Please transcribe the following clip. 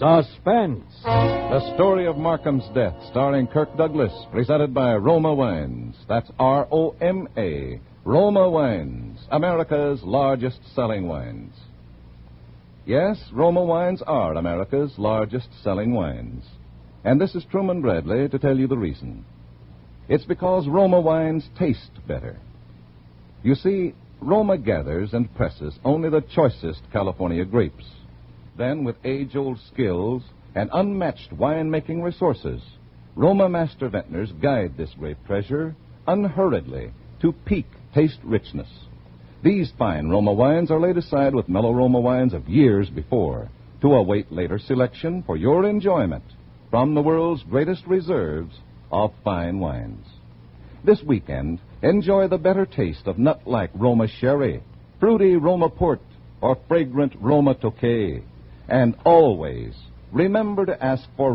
Suspense. The story of Markham's death, starring Kirk Douglas, presented by Roma Wines. That's R-O-M-A. Roma Wines, America's largest selling wines. Yes, Roma Wines are America's largest selling wines. And this is Truman Bradley to tell you the reason. It's because Roma Wines taste better. You see, Roma gathers and presses only the choicest California grapes. Then, with age-old skills and unmatched wine-making resources, Roma master vintners guide this grape treasure unhurriedly to peak taste richness. These fine Roma wines are laid aside with mellow Roma wines of years before to await later selection for your enjoyment from the world's greatest reserves of fine wines. This weekend, enjoy the better taste of nut-like Roma Sherry, fruity Roma Port, or fragrant Roma Tokay. And always remember to ask for